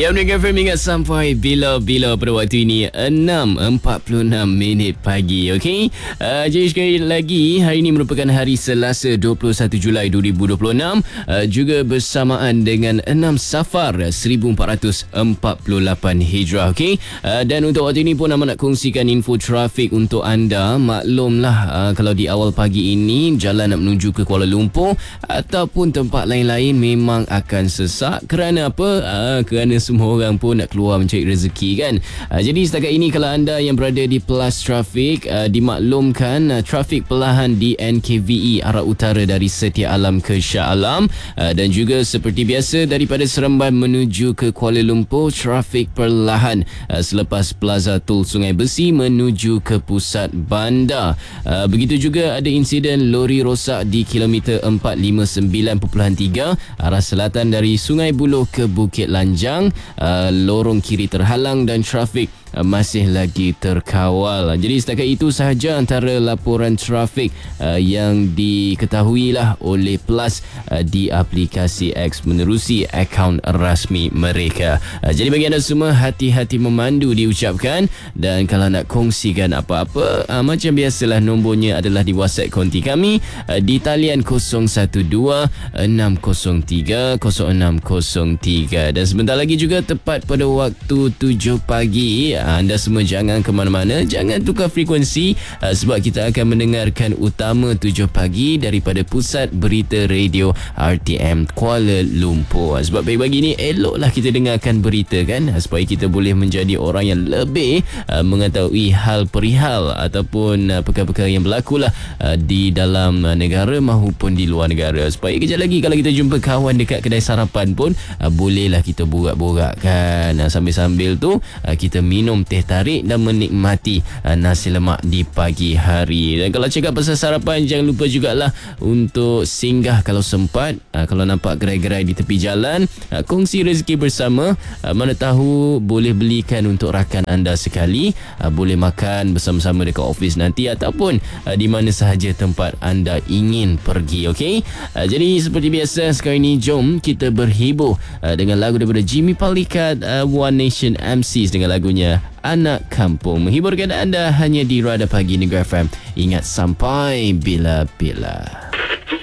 Jam dengan FM ingat sampai bila-bila pada waktu ini 6.46 pagi. Okey. Jadi sekali lagi hari ini merupakan hari Selasa 21 Julai 2026 juga bersamaan dengan 6 Safar 1448 Hijrah. Okey. Dan untuk waktu ini pun nak kongsikan info trafik untuk anda. Maklumlah kalau di awal pagi ini jalan nak menuju ke Kuala Lumpur ataupun tempat lain-lain memang akan sesak. Kerana apa? Kerana semua orang pun nak keluar mencari rezeki kan. Jadi setakat ini kalau anda yang berada di Plus Trafik, dimaklumkan trafik perlahan di NKVE arah utara dari Setia Alam ke Shah Alam, dan juga seperti biasa daripada Seremban menuju ke Kuala Lumpur trafik perlahan selepas Plaza Tol Sungai Besi menuju ke pusat bandar. Begitu juga ada insiden lori rosak di kilometer 459.3 arah selatan dari Sungai Buloh ke Bukit Lanjang. Lorong kiri terhalang dan trafik masih lagi terkawal. Jadi setakat itu sahaja antara laporan trafik yang diketahuilah oleh Plus di aplikasi X menerusi akaun rasmi mereka. Jadi bagi anda semua, hati-hati memandu diucapkan, dan kalau nak kongsikan apa-apa macam biasalah, nombornya adalah di WhatsApp konti kami di talian 012-603-0603. Dan sebentar lagi juga tepat pada waktu 7 pagi. Anda semua jangan ke mana-mana, jangan tukar frekuensi, sebab kita akan mendengarkan utama 7 pagi daripada Pusat Berita Radio RTM Kuala Lumpur. Sebab pagi-pagi ni eloklah kita dengarkan berita kan, supaya kita boleh menjadi orang yang lebih mengetahui hal perihal ataupun perkara-perkara yang berlakulah di dalam negara maupun di luar negara. Supaya kejap lagi kalau kita jumpa kawan dekat kedai sarapan pun bolehlah kita borak-borak kan, sambil-sambil tu kita minum teh tarik dan menikmati nasi lemak di pagi hari. Dan kalau cakap pasal sarapan, jangan lupa jugalah untuk singgah kalau sempat, kalau nampak gerai-gerai di tepi jalan, kongsi rezeki bersama. Mana tahu boleh belikan untuk rakan anda sekali, boleh makan bersama-sama dekat office nanti ataupun di mana sahaja tempat anda ingin pergi. Okey. Jadi seperti biasa sekarang ini jom kita berhibur dengan lagu daripada Jimmy Palikat, One Nation MCs dengan lagunya Anak Kampung, menghiburkan anda hanya di Rada Pagi Negeri FM. Ingat sampai bila-bila.